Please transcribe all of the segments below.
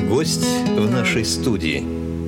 Гость в нашей студии.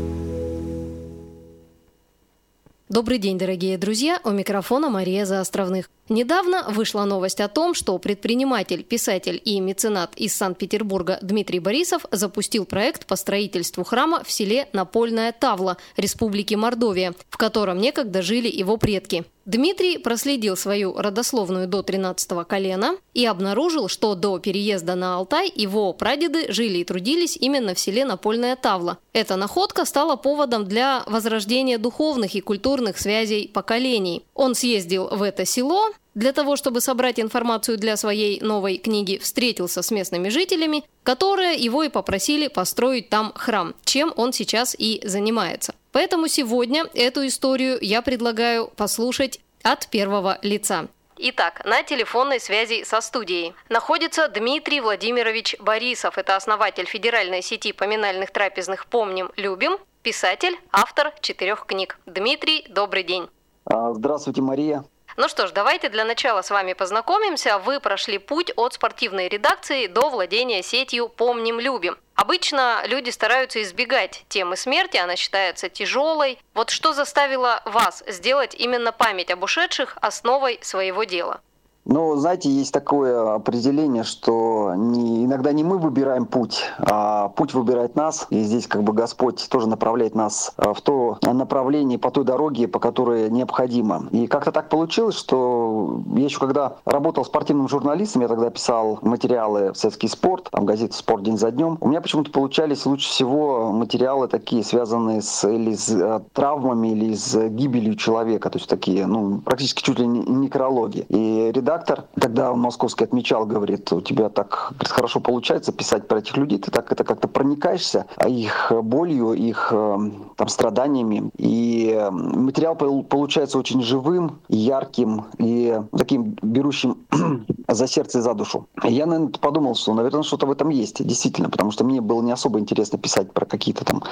Добрый день, дорогие друзья, у микрофона Мария Заостровных. Недавно вышла новость о том, что предприниматель, писатель и меценат из Санкт-Петербурга Дмитрий Борисов запустил проект по строительству храма в селе Напольная Тавла Республики Мордовия, в котором некогда жили его предки. Дмитрий проследил свою родословную до 13-го колена и обнаружил, что до переезда на Алтай его прадеды жили и трудились именно в селе Напольная Тавла. Эта находка стала поводом для возрождения духовных и культурных связей поколений. Он съездил в это село, для того, чтобы собрать информацию для своей новой книги, встретился с местными жителями, которые его и попросили построить там храм, чем он сейчас и занимается. Поэтому сегодня эту историю я предлагаю послушать от первого лица. Итак, на телефонной связи со студией находится Дмитрий Владимирович Борисов. Это основатель федеральной сети поминальных трапезных «Помним, любим», писатель, автор 4 книг. Дмитрий, добрый день. Здравствуйте, Мария. Ну что ж, давайте для начала с вами познакомимся. Вы прошли путь от спортивной редакции до владения сетью «Помним, любим». Обычно люди стараются избегать темы смерти, она считается тяжелой. Вот что заставило вас сделать именно память об ушедших основой своего дела? Ну, знаете, есть такое определение, что иногда не мы выбираем путь, а путь выбирает нас. И здесь как бы Господь тоже направляет нас в то направление, по той дороге, по которой необходимо. И как-то так получилось, что я еще когда работал спортивным журналистом, я тогда писал материалы в «Советский спорт», там газета «Спорт» день за днем. У меня почему-то получались лучше всего материалы такие, связанные или с травмами, или с гибелью человека. То есть такие, практически чуть ли не некрологи. И редактор тогда московский отмечал, говорит, у тебя так хорошо получается писать про этих людей, ты так это как-то проникаешься их болью, их там страданиями. И материал получается очень живым, ярким и таким берущим за сердце и за душу. И я, наверное, подумал, что, наверное, что-то в этом есть, действительно, потому что мне было не особо интересно писать про какие-то там,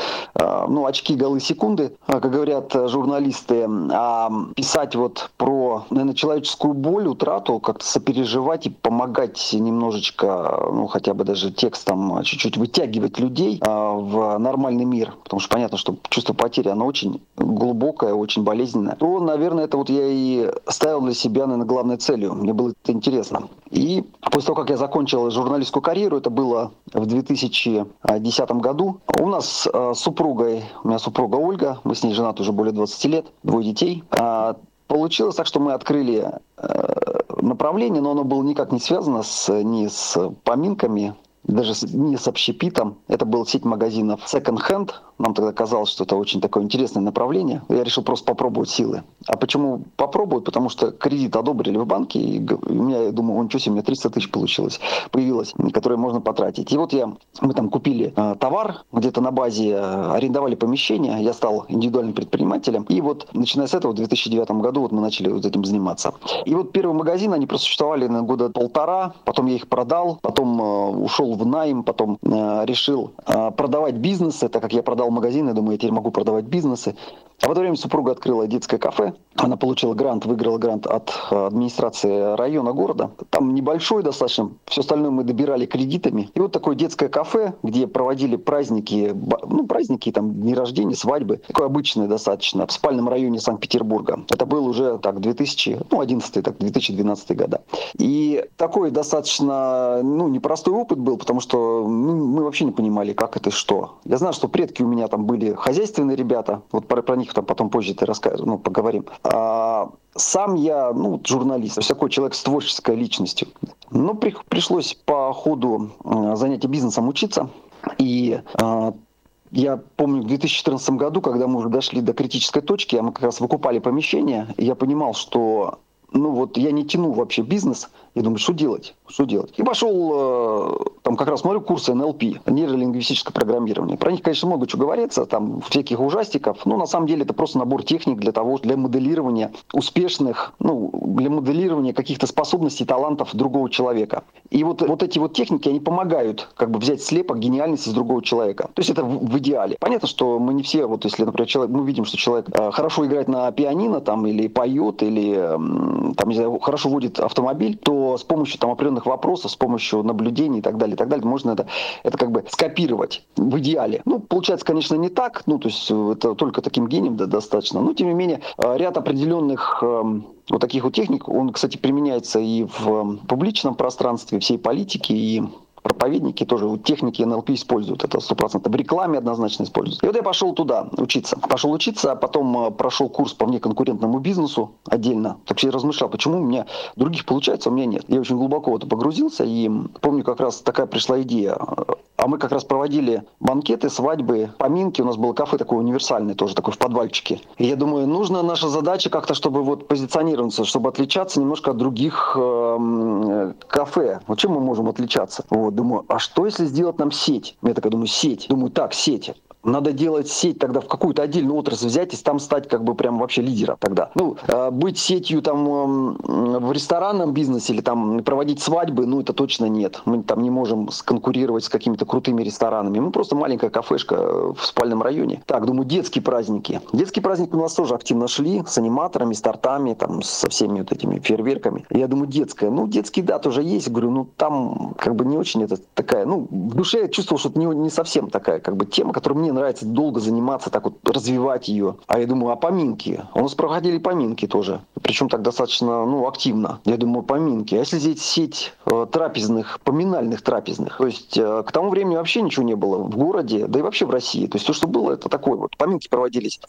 очки, голы, секунды, как говорят журналисты, а писать вот про, наверное, человеческую боль, утрату, как-то сопереживать и помогать немножечко, хотя бы даже текстом чуть-чуть вытягивать людей в нормальный мир, потому что понятно, что чувство потери, оно очень глубокое, очень болезненное, то, наверное, это вот я и ставил для себя, наверное, главной целью. Мне было это интересно. И после того, как я закончил журналистскую карьеру, это было в 2010 году, у нас с супругой, у меня супруга Ольга, мы с ней женаты уже более 20 лет, 2 детей, получилось так, что мы открыли направление, но оно было никак не связано ни с поминками, даже не с общепитом. Это была сеть магазинов Second Hand. Нам тогда казалось, что это очень такое интересное направление. Я решил просто попробовать силы. А почему попробовать? Потому что кредит одобрили в банке, и у меня, я думаю, ничего себе, у меня 300 тысяч появилось, которые можно потратить. И вот мы там купили товар, где-то на базе арендовали помещение, я стал индивидуальным предпринимателем. И вот, начиная с этого, в 2009 году мы начали вот этим заниматься. И вот первый магазин, они просуществовали на года полтора, потом я их продал, потом ушел в найм, потом решил продавать бизнес, так как я продал магазин, я думаю, я теперь могу продавать бизнесы. А в это время супруга открыла детское кафе. Она получила грант, выиграла грант от администрации района города. Там небольшой достаточно, все остальное мы добирали кредитами. И вот такое детское кафе, где проводили праздники, там, дни рождения, свадьбы. Такое обычное достаточно, в спальном районе Санкт-Петербурга. Это был уже 2012 года. И такой достаточно, непростой опыт был, потому что мы вообще не понимали, как это и что. Я знаю, что предки у меня там были хозяйственные ребята, вот про них там потом позже поговорим. Сам я, журналист, то есть такой человек с творческой личностью. Но пришлось по ходу занятия бизнесом учиться. И я помню, в 2014 году, когда мы уже дошли до критической точки, мы как раз выкупали помещение, и я понимал, что я не тяну вообще бизнес. Я думаю, что делать? И пошел, там как раз смотрю курсы НЛП, нейролингвистическое программирование. Про них, конечно, много чего говорится, там всяких ужастиков, но на самом деле это просто набор техник для моделирования успешных, для моделирования каких-то способностей, талантов другого человека. И вот эти вот техники, они помогают как бы взять слепок гениальности из другого человека. То есть это в идеале. Понятно, что мы не все, если, например, мы видим, что человек хорошо играет на пианино там, или поет, или там, не знаю, хорошо водит автомобиль, то с помощью там определенных вопросов, с помощью наблюдений и так далее, можно это как бы скопировать в идеале. Ну, получается, конечно, не так, ну, то есть это только таким гением достаточно, но, тем не менее, ряд определенных вот таких вот техник, он, кстати, применяется и в публичном пространстве, всей политики, и проповедники тоже вот техники НЛП используют, это 100%. В рекламе однозначно используют. И вот я пошел туда учиться. А потом прошел курс по внеконкурентному бизнесу отдельно. Так что я размышлял, почему у меня других получается, а у меня нет. Я очень глубоко в это погрузился, и помню, как раз такая пришла идея. А мы как раз проводили банкеты, свадьбы, поминки. У нас было кафе такое универсальное, тоже такое в подвальчике. И я думаю, нужна наша задача как-то, чтобы вот позиционироваться, чтобы отличаться немножко от других кафе. Вот чем мы можем отличаться? Вот, думаю, а что если сделать нам сеть? Я такая думаю, сеть. Думаю, так, сеть. Надо делать сеть тогда в какую-то отдельную отрасль взять и там стать как бы прям вообще лидером тогда. Ну, быть сетью там в ресторанном бизнесе или там проводить свадьбы, ну, это точно нет. Мы там не можем сконкурировать с какими-то крутыми ресторанами. Мы просто маленькая кафешка в спальном районе. Так, думаю, детские праздники. Детские праздники у нас тоже активно шли с аниматорами, с тортами, там, со всеми вот этими фейерверками. Я думаю, детская. Ну, детский, да, тоже есть. Говорю, ну, там как бы не очень это такая, ну, в душе я чувствовал, что это не совсем такая как бы тема, которая мне нравится долго заниматься, так вот развивать ее. А я думаю, а поминки? У нас проходили поминки тоже. Причем так достаточно, ну, активно. Я думаю, поминки. А если здесь сеть трапезных, поминальных трапезных? То есть к тому времени вообще ничего не было в городе, да и вообще в России. То есть то, что было, это такое вот. Поминки проводились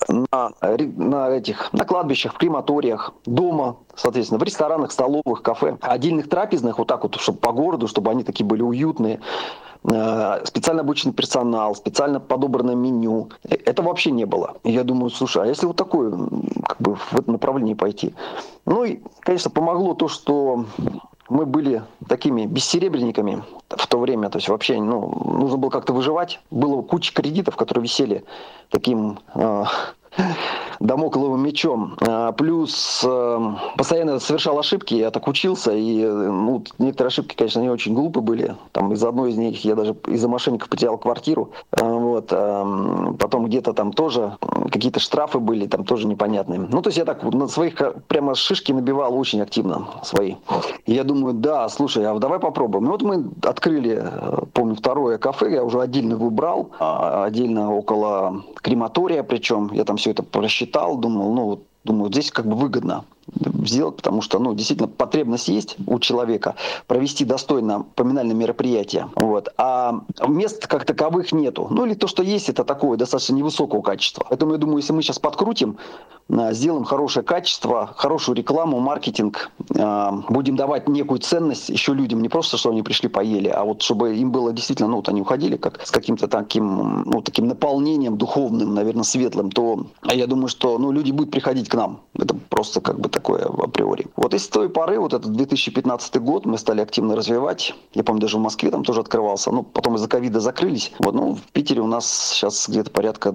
на кладбищах, в крематориях, дома, соответственно, в ресторанах, столовых, кафе. Отдельных трапезных, вот так вот, чтобы по городу, чтобы они такие были уютные. Специально обученный персонал, специально подобранное меню. Это вообще не было. И я думаю, слушай, а если вот такое, как бы в это направлении пойти? Ну и, конечно, помогло то, что мы были такими бессеребренниками в то время, то есть вообще, ну, нужно было как-то выживать. Было куча кредитов, которые висели таким дамокловым мечом. Плюс постоянно совершал ошибки, я так учился, и ну, некоторые ошибки, конечно, не очень глупые были. Там из-за одной из них я даже из-за мошенников потерял квартиру. Вот. Потом где-то там тоже какие-то штрафы были, там тоже непонятные. Ну, то есть я так на своих прямо шишки набивал очень активно свои. И я думаю, да, слушай, а давай попробуем. И вот мы открыли, помню, второе кафе, я уже отдельно выбрал, отдельно около крематория, причем я там все это просчитал, думал, думаю, здесь как бы выгодно сделать, потому что, ну, действительно, потребность есть у человека провести достойно поминальное мероприятие. Вот. А мест как таковых нету. Ну, или то, что есть, это такое достаточно невысокого качества. Поэтому я думаю, если мы сейчас подкрутим, сделаем хорошее качество, хорошую рекламу, маркетинг, будем давать некую ценность еще людям, не просто, что они пришли, поели, а вот чтобы им было действительно, ну, вот они уходили как с каким-то таким, ну, таким наполнением духовным, наверное, светлым, то я думаю, что, ну, люди будут приходить к нам. Это просто как бы такое априори. Вот и с той поры, вот этот 2015 год, мы стали активно развивать. Я помню, даже в Москве там тоже открывался. Ну, потом из-за ковида закрылись. Вот, ну, в Питере у нас сейчас где-то порядка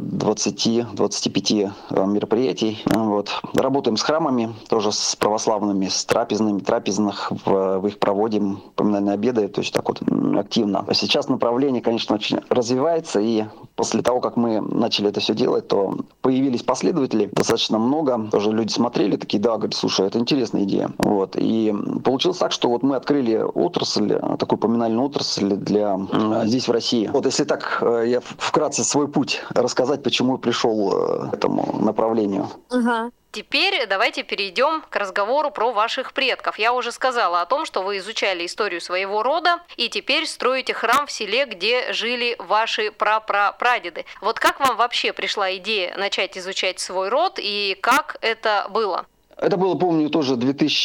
20-25 мероприятий. Вот. Работаем с храмами, тоже с православными, с трапезных в их проводим поминальные обеды, то есть так вот активно. Сейчас направление, конечно, очень развивается, и после того, как мы начали это все делать, то появились последователи достаточно много. Тоже люди смотрели, такие, да, говорят, слушай, это интересная идея. Вот. И получилось так, что вот мы открыли отрасль, такую поминальную отрасль здесь в России. Вот если так, я вкратце свой путь рассказать, почему я пришел к этому направлению. Ага. Теперь давайте перейдем к разговору про ваших предков. Я уже сказала о том, что вы изучали историю своего рода и теперь строите храм в селе, где жили ваши прапрапрадеды. Вот как вам вообще пришла идея начать изучать свой род и как это было? Это было, помню, тоже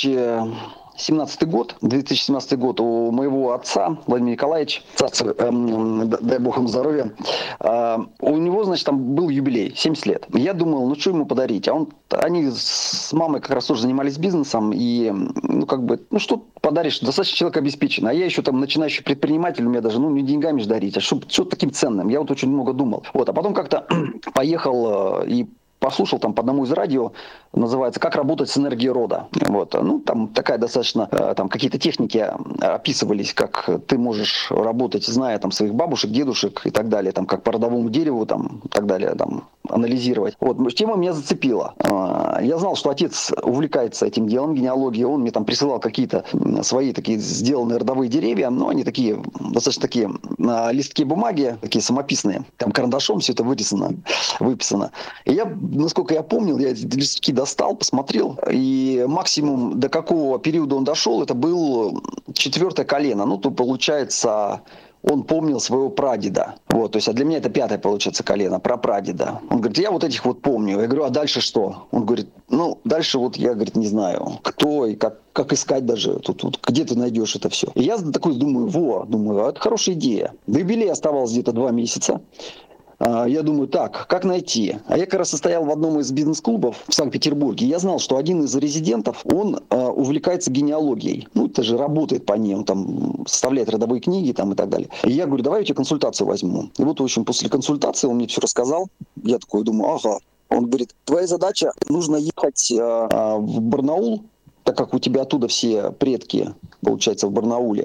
2017 год у моего отца, Владимира Николаевича, дай бог ему здоровья, у него, значит, там был юбилей, 70 лет. Я думал, ну что ему подарить? Они с мамой как раз тоже занимались бизнесом, и, ну, как бы, ну что подаришь? Достаточно человек обеспечен. А я еще там начинающий предприниматель, у меня даже, ну, не деньгами же дарить, а что таким ценным. Я вот очень много думал. Вот, а потом как-то поехал и послушал там по одному из радио, называется «Как работать с энергией рода». Вот. Ну, там такая достаточно, там какие-то техники описывались, как ты можешь работать, зная там своих бабушек, дедушек и так далее, там как по родовому дереву, там и так далее, там анализировать. Вот, тема меня зацепила. Я знал, что отец увлекается этим делом, генеалогией. Он мне там присылал какие-то свои такие сделанные родовые деревья, но они такие, достаточно такие листки бумаги, такие самописные. Там карандашом все это выписано. И я, насколько я помнил, я эти листки достал, посмотрел, и максимум, до какого периода он дошел, это был 4 колено. Ну, то получается... Он помнил своего прадеда. Вот, то есть, а для меня это 5, получается, колено, прапрадеда. Он говорит, я вот этих вот помню. Я говорю, а дальше что? Он говорит, ну, дальше вот я, говорит, не знаю, кто и как искать даже. Тут где ты найдешь это все? И я такой думаю, это хорошая идея. До юбилея оставалось где-то 2 месяца. Я думаю, так, как найти? А я как раз состоял в одном из бизнес-клубов в Санкт-Петербурге. Я знал, что один из резидентов, он увлекается генеалогией. Ну, это же работает по ней, он там составляет родовые книги там, и так далее. И я говорю, давай я тебе консультацию возьму. И вот, в общем, после консультации он мне все рассказал. Я такой думаю, ага. Он говорит, твоя задача, нужно ехать в Барнаул, так как у тебя оттуда все предки, получается, в Барнауле,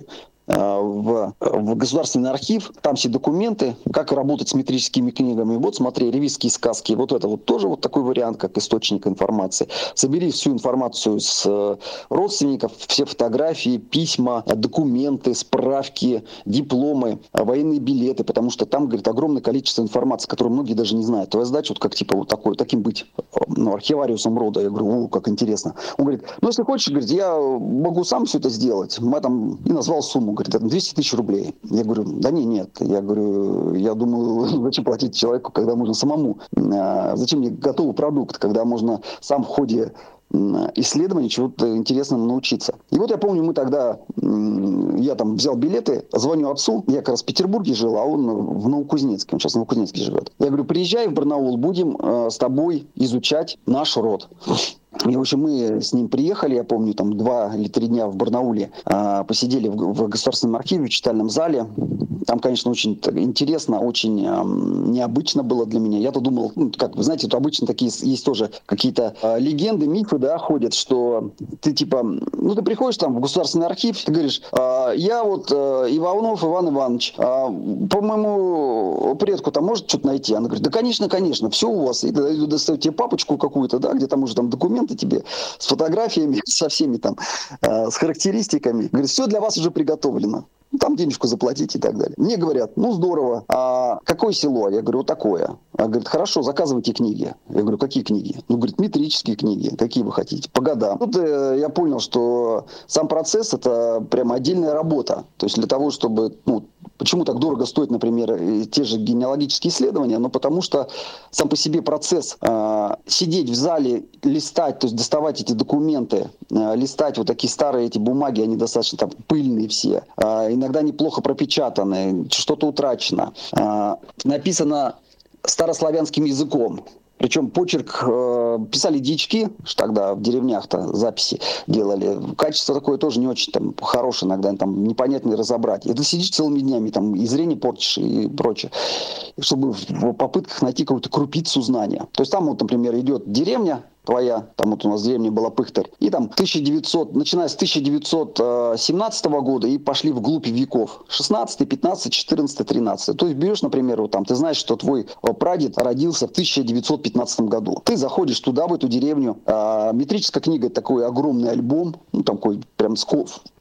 в государственный архив, там все документы, как работать с метрическими книгами. Вот смотри, ревизские сказки, вот это вот тоже вот такой вариант, как источник информации. Собери всю информацию с родственников, все фотографии, письма, документы, справки, дипломы, военные билеты, потому что там, говорит, огромное количество информации, которую многие даже не знают. Твоя задача вот как типа вот таким быть, архивариусом рода. Я говорю, как интересно. Он говорит, ну если хочешь, говорит, я могу сам все это сделать. Мы там и назвал сумму. Говорит, это 200 тысяч рублей. Я говорю, да нет. Я говорю, я думаю, зачем платить человеку, когда можно самому? Зачем мне готовый продукт, когда можно сам в ходе исследований чего-то интересного научиться. И вот я помню, мы тогда, я там взял билеты, звоню отцу, я как раз в Петербурге жил, а он в Новокузнецке, он сейчас в Новокузнецке живет. Я говорю, приезжай в Барнаул, будем с тобой изучать наш род. И, в общем, мы с ним приехали, я помню, там 2 или 3 дня в Барнауле, посидели в Государственном архиве, в читальном зале. Там, конечно, очень интересно, очень необычно было для меня. Я-то думал, как вы знаете, тут обычно такие есть тоже какие-то легенды, мифы, да, ходят, что ты типа, ты приходишь там в Государственный архив, ты говоришь, я вот Иванов Иван Иванович, по моему предку там может что-то найти? Она говорит, да, конечно, все у вас. И достают тебе папочку какую-то, да, где там уже там документы тебе с фотографиями, со всеми там, с характеристиками. Говорит, все для вас уже приготовлено. Там денежку заплатить и так далее. Мне говорят, здорово, а какое село? Я говорю, вот такое. А говорит, хорошо, заказывайте книги. Я говорю, какие книги? Говорит, метрические книги, какие вы хотите, по годам. Тут я понял, что сам процесс это прямо отдельная работа. То есть для того, чтобы, почему так дорого стоит, например, те же генеалогические исследования, потому что сам по себе процесс сидеть в зале, листать, то есть доставать эти документы, листать вот такие старые эти бумаги, они достаточно там пыльные все, иногда неплохо пропечатаны, что-то утрачено, написано старославянским языком. Причем почерк писали дьячки, что тогда в деревнях-то записи делали. Качество такое тоже не очень там хорошее иногда, там непонятно разобрать. И ты сидишь целыми днями, там и зрение портишь и прочее. Чтобы в попытках найти какую-то крупицу знания. То есть там вот, например, идет деревня твоя, там вот у нас деревня была Пыхтарь, и там начиная с 1917 года и пошли вглубь веков. 16, 15, 14, 13. То есть берешь, например, вот там, ты знаешь, что твой прадед родился в 1915 году. Ты заходишь туда, в эту деревню, метрическая книга, такой огромный альбом, такой прям с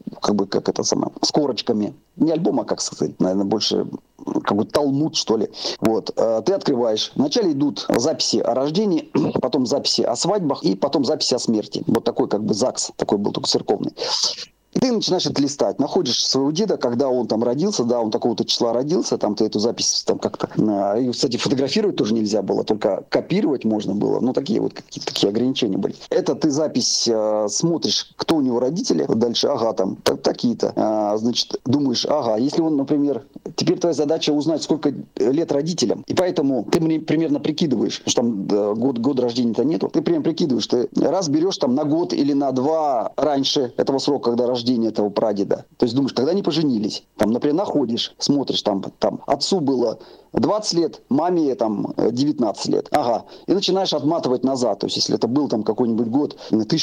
корочками. Не альбом, а как сказать, наверное, больше какой-то талмуд, что ли. Вот. Ты открываешь. Вначале идут записи о рождении, потом записи о свадьбах и потом записи о смерти. Вот такой ЗАГС, такой был только церковный. И ты начинаешь это листать. Находишь своего деда, когда он там родился, да, он такого-то числа родился, там ты эту запись там как-то... И, кстати, фотографировать тоже нельзя было, только копировать можно было. Такие вот какие-то такие ограничения были. Это ты запись смотришь, кто у него родители, дальше, там, такие-то. Значит, думаешь, если он, например, теперь твоя задача узнать, сколько лет родителям. И поэтому ты примерно прикидываешь, что там год рождения-то нету, ты примерно прикидываешь, ты раз берешь там на год или на 2 раньше этого срока, когда рождения этого прадеда. То есть думаешь, когда они поженились, там, например, находишь, смотришь, там отцу было 20 лет, маме там 19 лет. Ага. И начинаешь отматывать назад. То есть если это был там какой-нибудь год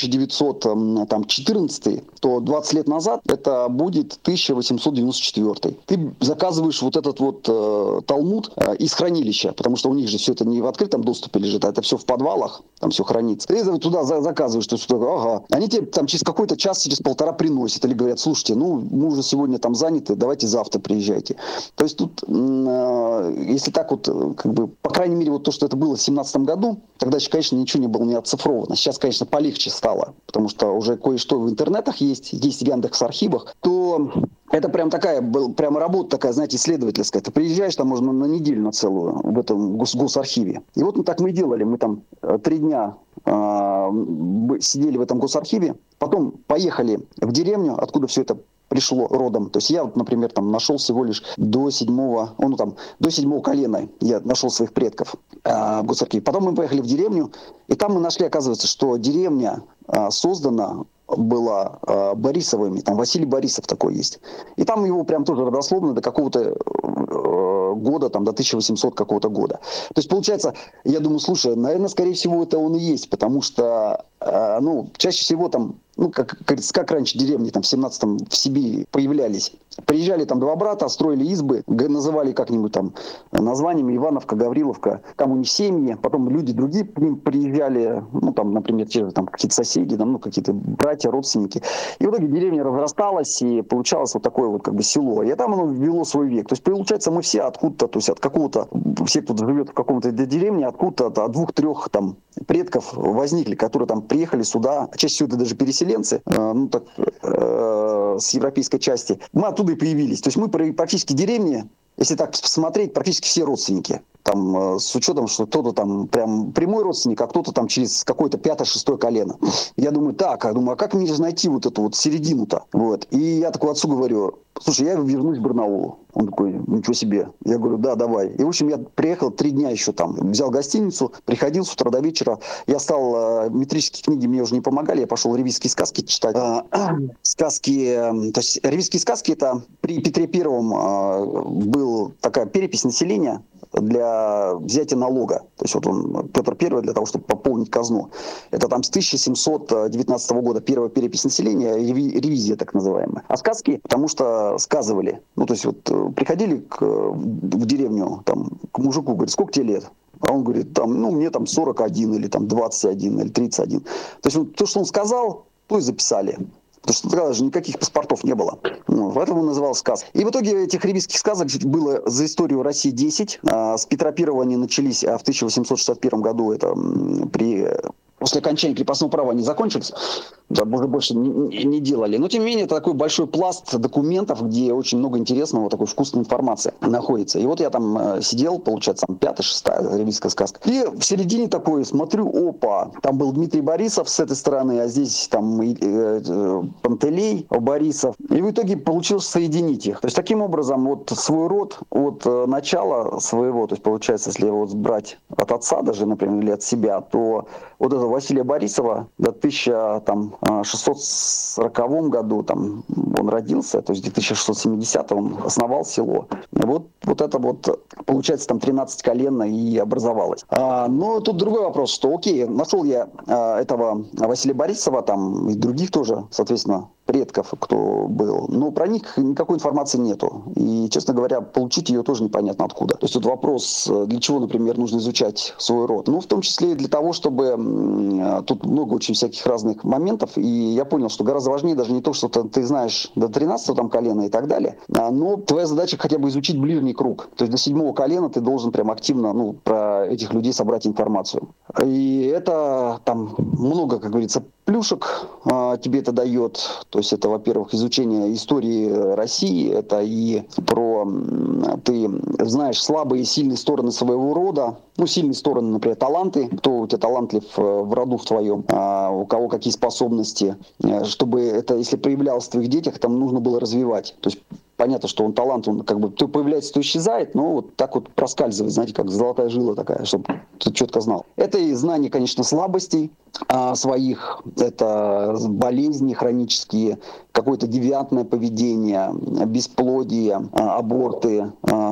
1914, то 20 лет назад это будет 1894. Ты заказываешь вот этот вот талмуд из хранилища, потому что у них же все это не в открытом доступе лежит, а это все в подвалах, там все хранится. Ты туда заказываешь, то есть, ага. Они тебе там через какой-то час, через полтора приносят или говорят: слушайте, ну мы уже сегодня там заняты, давайте завтра приезжайте. То есть тут, если так вот, как бы, по крайней мере, вот то, что это было в 17 году, тогда еще, конечно, ничего не было не оцифровано. Сейчас, конечно, полегче стало, потому что уже кое-что в интернетах есть в Яндекс.Архивах, то это прям такая, прямо работа такая, знаете, исследовательская. Ты приезжаешь там, можно на неделю на целую в этом госархиве. И вот так мы и делали. Мы там 3 дня сидели в этом госархиве, потом поехали в деревню, откуда все это пришло родом. То есть я, вот, например, там нашел всего лишь до 7 колена я нашел своих предков в госархиве. Потом мы поехали в деревню, и там мы нашли, оказывается, что деревня создана была Борисовыми, там Василий Борисов такой есть. И там его прям тоже родословно до какого-то года, там, до 1800 какого-то года. То есть, получается, я думаю, слушай, наверное, скорее всего, это он и есть, потому что, чаще всего там, как говорится, как раньше деревни там в 17-м в Сибири появлялись. Приезжали там 2 брата, строили избы, называли как-нибудь там названиями Ивановка, Гавриловка, там у них семьи, потом люди другие к ним приезжали, там, например, те же там какие-то соседи, там, какие-то братья, родственники. И в итоге деревня разрасталась, и получалось вот такое вот как бы село. И там оно вело свой век. То есть, получается, мы все откуда-то, то есть от какого-то, все, кто живет в каком-то деревне, откуда-то от 2-3 там предков возникли, которые там приехали сюда, чаще всего это даже переселенцы, с европейской части. Мы оттуда и появились. То есть мы практически деревни, если так посмотреть, практически все родственники. Там, с учетом, что кто-то там прям прямой родственник, а кто-то там через какое-то 5-6 колено. Я думаю, а как мне же найти вот эту вот середину-то? Вот. И я такой отцу говорю: слушай, я вернусь в Барнаул. Он такой: ничего себе. Я говорю: да, давай. И, в общем, я приехал 3 дня еще там. Взял гостиницу, приходил с утра до вечера. Я стал, метрические книги мне уже не помогали, я пошел ревизские сказки читать. Сказки, то есть ревизские сказки, это при Петре Первом была такая перепись населения для взятия налога. То есть вот он, Петр I, для того, чтобы пополнить казну. Это там с 1719 года первая перепись населения, ревизия так называемая. А сказки, потому что сказывали. То есть вот приходили в деревню там, к мужику, говорит: сколько тебе лет? А он говорит: мне там 41 или там 21 или 31. То есть вот то, что он сказал, то и записали. Потому что тогда же никаких паспортов не было. Поэтому он называл сказ. И в итоге этих ревизских сказок было за историю России 10. С Петра I они начались, а в 1861 году это после окончания крепостного права они закончились, уже больше не делали. Но, тем не менее, это такой большой пласт документов, где очень много интересного, такой вкусной информации находится. И вот я там сидел, получается, 5-6 ревизская сказка. И в середине такой смотрю, опа, там был Дмитрий Борисов с этой стороны, а здесь там Пантелей Борисов. И в итоге получилось соединить их. То есть, таким образом, вот свой род от начала своего, то есть, получается, если его брать от отца даже, например, или от себя, то вот это Василия Борисова до 1640 году там он родился, то есть в 1670 он основал село. Вот это вот, получается, там 13 колен и образовалось. Но тут другой вопрос, что окей, нашел я этого Василия Борисова, там и других тоже, соответственно, предков, кто был. Но про них никакой информации нету. И, честно говоря, получить ее тоже непонятно откуда. То есть тут вопрос, для чего, например, нужно изучать свой род. В том числе и для того, чтобы... Тут много очень всяких разных моментов. И я понял, что гораздо важнее даже не то, что ты знаешь до 13-го там колена и так далее, но твоя задача хотя бы изучить ближний круг. То есть до 7-го колена ты должен прям активно про этих людей собрать информацию. И это там много, как говорится, плюшек тебе это дает. То есть это, во-первых, изучение истории России, это и ты знаешь слабые и сильные стороны своего рода, сильные стороны, например, таланты, кто у тебя талантлив в роду в твоем, у кого какие способности, чтобы это, если проявлялось в твоих детях, там нужно было развивать. То есть понятно, что он талант, он как бы то появляется, то исчезает, но вот так вот проскальзывает, знаете, как золотая жила такая, чтобы ты четко знал. Это и знание, конечно, слабостей своих, это болезни хронические, какое-то девиантное поведение, бесплодие, аборты,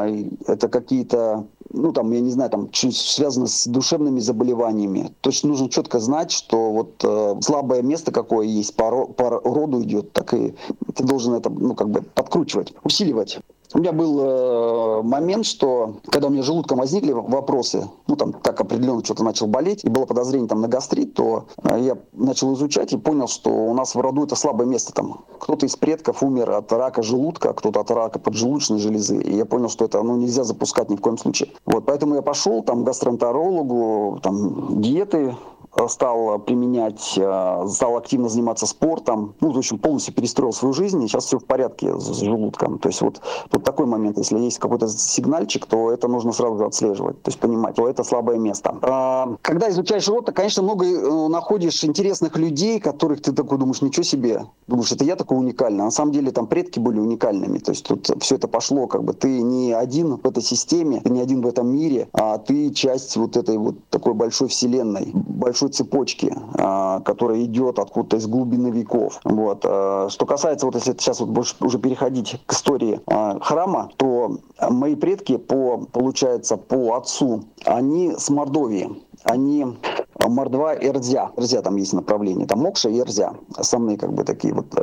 это какие-то, ну там, я не знаю, там что связано с душевными заболеваниями. То есть нужно четко знать, что вот слабое место какое есть по роду идет, так и ты должен это, ну как бы подкручивать, усиливать. У меня был момент, что когда у меня с желудком возникли вопросы, ну там так определенно что-то начал болеть, и было подозрение там на гастрит, то я начал изучать и понял, что у нас в роду это слабое место. Там кто-то из предков умер от рака желудка, кто-то от рака поджелудочной железы. И я понял, что это нельзя запускать ни в коем случае. Вот, поэтому я пошел там к гастроэнтерологу, там диеты стал применять, стал активно заниматься спортом, ну, в общем, полностью перестроил свою жизнь, и сейчас все в порядке с желудком. То есть вот тут такой момент, если есть какой-то сигнальчик, то это нужно сразу отслеживать, то есть понимать, что это слабое место. Когда изучаешь род, то, конечно, много находишь интересных людей, которых ты такой думаешь, ничего себе, думаешь, это я такой уникальный, а на самом деле там предки были уникальными, то есть тут все это пошло, как бы ты не один в этой системе, ты не один в этом мире, а ты часть вот этой вот такой большой вселенной, большой цепочки, которая идет откуда-то из глубины веков. Вот. Что касается, вот если сейчас вот больше уже переходить к истории храма, то мои предки получается, по отцу, они с Мордовии. Они Мордва, Эрзя. Эрзя там есть направление. Там Мокша и Эрзя. Основные как бы такие вот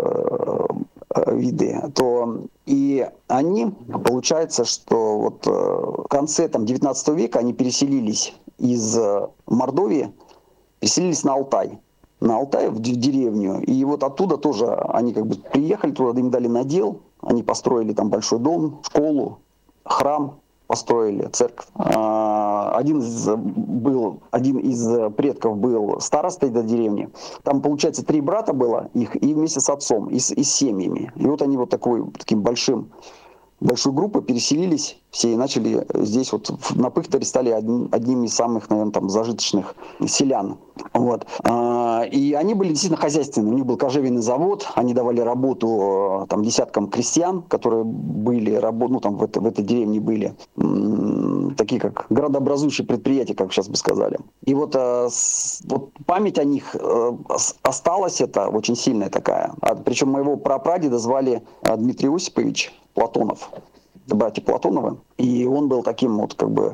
виды. И они, получается, что вот в конце там 19 века они переселились из Мордовии, переселились на Алтай. На Алтай, в деревню. И вот оттуда тоже они как бы приехали туда, им дали надел. Они построили там большой дом, школу, храм построили, церковь. Один из предков был старостой до деревни. Там, получается, 3 брата было их, и вместе с отцом, и с семьями. И вот они вот таким большой группой переселились все и начали здесь вот на Пыхторе стали одними из самых, наверное, там зажиточных селян. Вот. И они были действительно хозяйственные. У них был кожевенный завод, они давали работу там десяткам крестьян, которые были, ну там в этой деревне были, такие как градообразующие предприятия, как сейчас бы сказали. И вот память о них осталась, это очень сильная такая. Причем моего прапрадеда звали Дмитрий Осипович Платонов, братья Платоновы, и он был таким вот как бы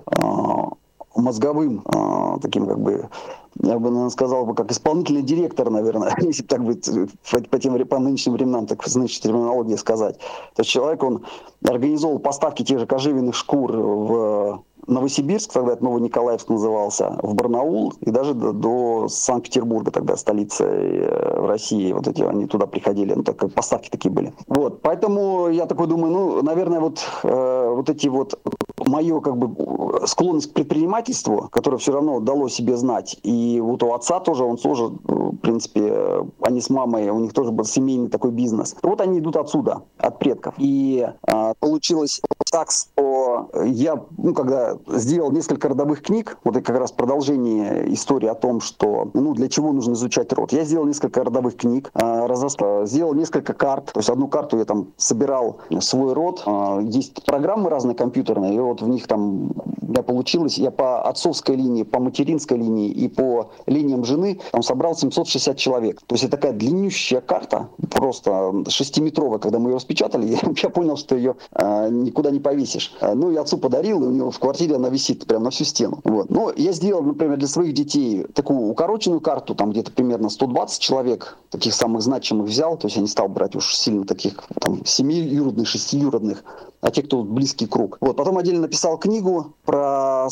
мозговым, таким как бы, я бы, наверное, сказал, как исполнительный директор, наверное, если так быть по нынешним временам, так с нынешней терминологией сказать. То есть человек, он организовал поставки тех же кожевенных шкур в Новосибирск, тогда это Новониколаевск назывался, в Барнаул и даже до Санкт-Петербурга, тогда столицы в России, вот эти, они туда приходили, ну, так как поставки такие были. Вот, поэтому я такой думаю, ну, наверное, вот эти вот мою как бы склонность к предпринимательству, которое все равно дало себе знать, и вот у отца тоже, он тоже, в принципе, они с мамой, у них тоже был семейный такой бизнес. Вот они идут отсюда, от предков. И получилось так, что я, когда сделал несколько родовых книг, вот это как раз продолжение истории о том, что, для чего нужно изучать род. Я сделал несколько родовых книг, сделал несколько карт, то есть одну карту я там собирал свой род, есть программы разные компьютерные, и вот в них там у меня получилось, я по отцовской линии, по материнской линии и по линиям жены там собрал 760 человек. То есть это такая длиннющая карта, просто 6-метровая, когда мы ее распечатали, я понял, что ее никуда не повесишь. Ну и отцу подарил, и у него в квартире она висит прямо на всю стену. Вот. Но я сделал, например, для своих детей такую укороченную карту, там где-то примерно 120 человек, таких самых значимых взял, то есть я не стал брать уж сильно таких там 7-юродных, 6-юродных, а те, кто близкий круг. Вот. Потом отдельно написал книгу про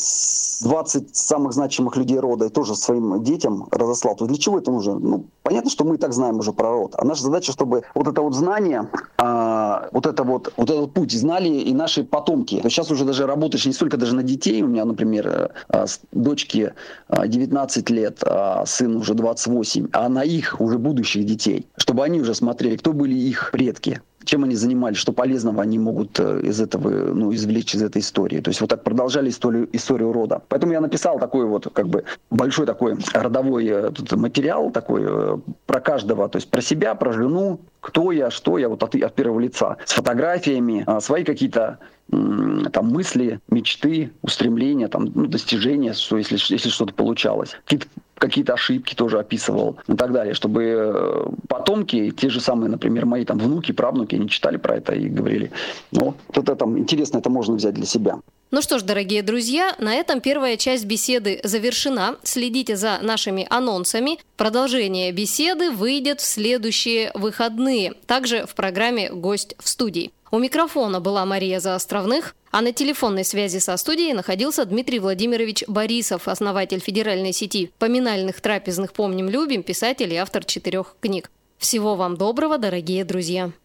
20 самых значимых людей рода и тоже своим детям разослал. То есть для чего это нужно? Понятно, что мы и так знаем уже про род. А наша задача, чтобы вот это вот знание, вот этот путь знали и наши потомки. То есть сейчас уже даже работаешь не столько даже на детей. У меня, например, дочке 19 лет, а сын уже 28, а на их уже будущих детей. Чтобы они уже смотрели, кто были их предки, чем они занимались, что полезного они могут из этого, извлечь из этой истории. То есть вот так продолжали историю рода. Поэтому я написал такой вот как бы большой такой родовой материал такой про каждого, то есть про себя, про жену, кто я, что я, вот от первого лица, с фотографиями, свои какие-то там мысли, мечты, устремления, там, достижения, что если что-то получалось. Какие-то какие-то ошибки тоже описывал и так далее, чтобы потомки, те же самые, например, мои там внуки, правнуки, они читали про это и говорили, ну, вот это там интересно, это можно взять для себя. Ну что ж, дорогие друзья, на этом первая часть беседы завершена. Следите за нашими анонсами. Продолжение беседы выйдет в следующие выходные, также в программе «Гость в студии». У микрофона была Мария Заостровных, а на телефонной связи со студией находился Дмитрий Владимирович Борисов, основатель федеральной сети поминальных трапезных «Помним, любим», писатель и автор 4 книг. Всего вам доброго, дорогие друзья!